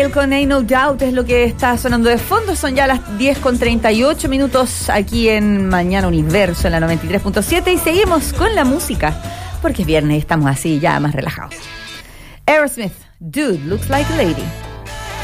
El con Ain't No Doubt es lo que está sonando de fondo. Son ya las 10:38 aquí en Mañana Universo en la 93.7 y seguimos con la música porque es viernes y estamos así ya más relajados. Aerosmith, Dude Looks Like a Lady.